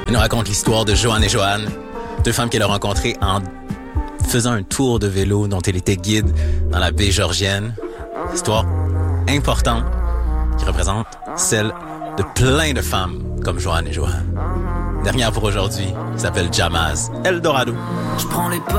Elle nous raconte l'histoire de Joanne et Joanne, deux femmes qu'elle a rencontrées en faisant un tour de vélo dont elle était guide dans la baie Georgienne. Histoire importante qui représente celle de plein de femmes comme Joanne et Joanne. Dernière pour aujourd'hui, qui s'appelle Jamaz Eldorado. Je prends les